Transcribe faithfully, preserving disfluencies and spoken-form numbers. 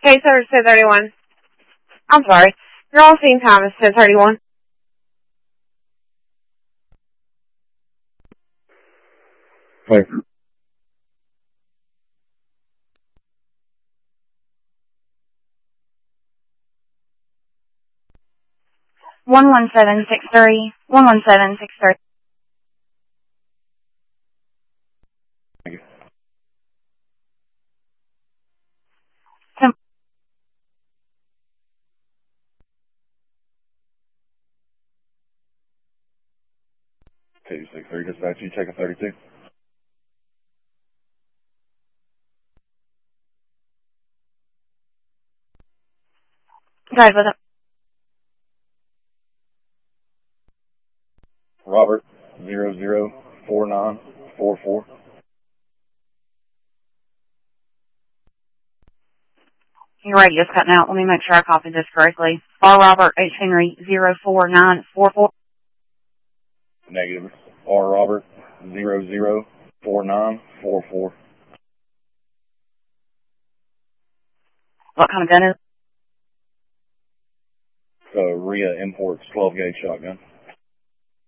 Okay, sir, it's ten thirty-one. I'm sorry. Your on scene time is ten thirty-one. Wait. One one seven six three. One one seven six three. Thank you. Ten. two six three, dispatch, you check a thirty-two. Go ahead with it. Robert, zero zero four nine four four. Your radio's cutting out. Let me make sure I copied this correctly. R. Robert H. Henry zero four nine four four. Negative. R. Robert, zero zero four nine four four. What kind of gun is it? So, R I A Imports twelve gauge shotgun.